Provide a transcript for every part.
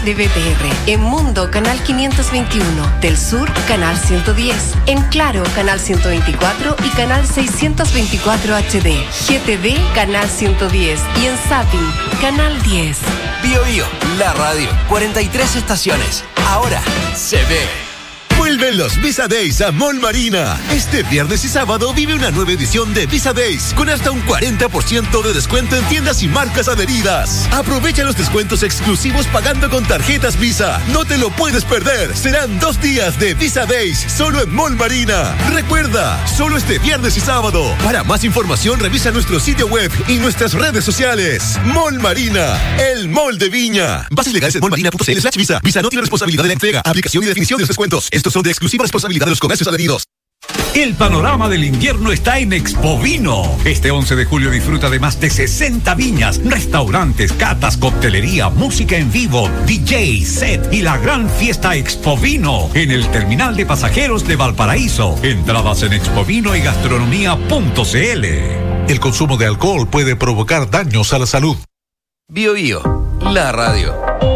de BTR. En Mundo, canal 521. Del Sur, canal 110. En Claro, canal 124 y canal 624 HD. GTD, canal 110. Y en Zapping, canal 10. Bio Bio, la radio. 43 estaciones. Ahora se ve. Vuelven los Visa Days a Mall Marina. Este viernes y sábado vive una nueva edición de Visa Days con hasta un 40% de descuento en tiendas y marcas adheridas. Aprovecha los descuentos exclusivos pagando con tarjetas Visa. No te lo puedes perder. Serán 2 días de Visa Days solo en Mall Marina. Recuerda, solo este viernes y sábado. Para más información revisa nuestro sitio web y nuestras redes sociales. Mall Marina, el mall de Viña. Bases legales en mallmarina.cl/visa. Visa no tiene responsabilidad de la entrega, aplicación y definición de los descuentos. Estos son de exclusiva responsabilidad de los comercios adheridos. El panorama del invierno está en Expovino. Este 11 de julio disfruta de más de 60 viñas, restaurantes, catas, coctelería, música en vivo, DJ, set y la gran fiesta Expovino en el terminal de pasajeros de Valparaíso. Entradas en expovino y gastronomía.cl. El consumo de alcohol puede provocar daños a la salud. Bio Bio, la radio.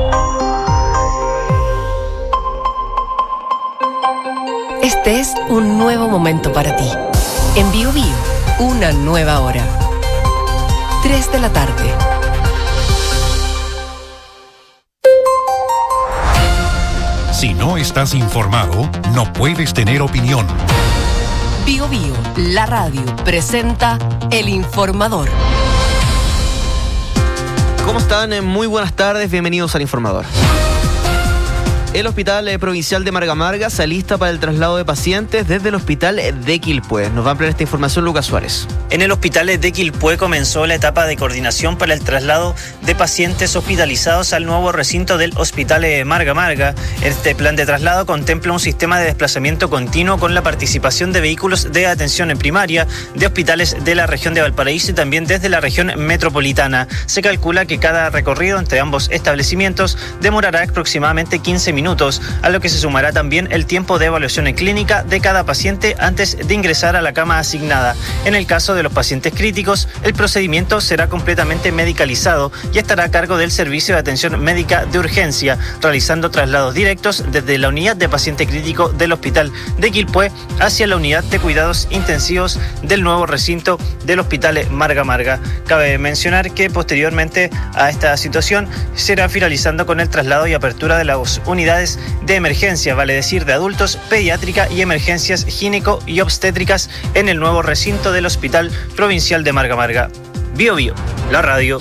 Este es un nuevo momento para ti. En Bio Bio, una nueva hora. 3 de la tarde. Si no estás informado, no puedes tener opinión. Bio Bio, la radio, presenta El Informador. ¿Cómo están? Muy buenas tardes, bienvenidos al Informador. El Hospital Provincial de Marga Marga se alista para el traslado de pacientes desde el Hospital de Quilpué. Nos va a ampliar esta información Lucas Suárez. En el Hospital de Quilpué comenzó la etapa de coordinación para el traslado de pacientes hospitalizados al nuevo recinto del Hospital de Marga Marga. Este plan de traslado contempla un sistema de desplazamiento continuo con la participación de vehículos de atención primaria, de hospitales de la región de Valparaíso y también desde la región metropolitana. Se calcula que cada recorrido entre ambos establecimientos demorará aproximadamente 15 minutos, a lo que se sumará también el tiempo de evaluación clínica de cada paciente antes de ingresar a la cama asignada. En el caso de los pacientes críticos, el procedimiento será completamente medicalizado y estará a cargo del Servicio de Atención Médica de Urgencia, realizando traslados directos desde la unidad de paciente crítico del Hospital de Quilpué hacia la unidad de cuidados intensivos del nuevo recinto del Hospital Marga Marga. Cabe mencionar que posteriormente a esta situación será finalizando con el traslado y apertura de las unidades de emergencia, vale decir de adultos, pediátrica y emergencias gineco y obstétricas en el nuevo recinto del Hospital Provincial de Marga Marga. Bio Bio, la radio.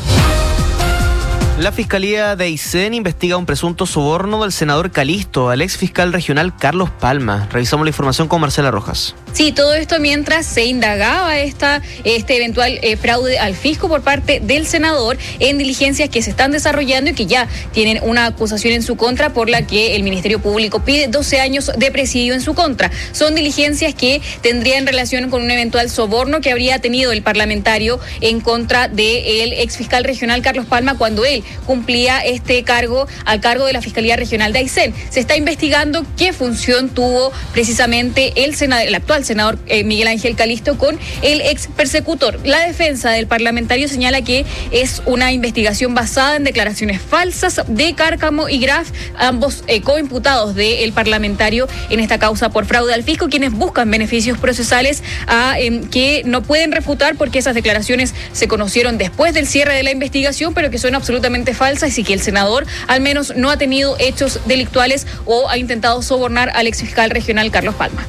La Fiscalía de Aysén investiga un presunto soborno del senador Calisto al ex fiscal regional Carlos Palma. Revisamos la información con Marcela Rojas. Sí, todo esto mientras se indagaba este eventual fraude al fisco por parte del senador en diligencias que se están desarrollando y que ya tienen una acusación en su contra por la que el Ministerio Público pide 12 años de presidio en su contra. Son diligencias que tendrían relación con un eventual soborno que habría tenido el parlamentario en contra del ex fiscal regional Carlos Palma cuando él cumplía este cargo al cargo de la Fiscalía Regional de Aysén. Se está investigando qué función tuvo precisamente el actual senador Miguel Ángel Calisto con el ex persecutor. La defensa del parlamentario señala que es una investigación basada en declaraciones falsas de Cárcamo y Graf, ambos coimputados del parlamentario en esta causa por fraude al fisco, quienes buscan beneficios procesales que no pueden refutar porque esas declaraciones se conocieron después del cierre de la investigación, pero que son absolutamente falsas y que el senador al menos no ha tenido hechos delictuales o ha intentado sobornar al ex fiscal regional Carlos Palma.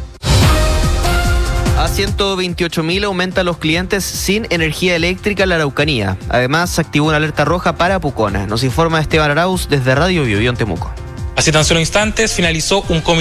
A 128.000 aumentan los clientes sin energía eléctrica en la Araucanía. Además, se activó una alerta roja para Pucona. Nos informa Esteban Arauz desde Radio Bio Bio en Temuco. Hace tan solo instantes finalizó un comité